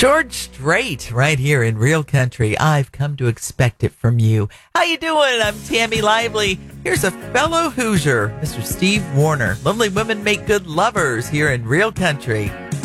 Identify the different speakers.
Speaker 1: George Strait, right here in Real Country. I've come to expect it from you. How you doing? I'm Tammy Lively. Here's a fellow Hoosier, Mr. Steve Wariner. Lovely women make good lovers here in Real Country.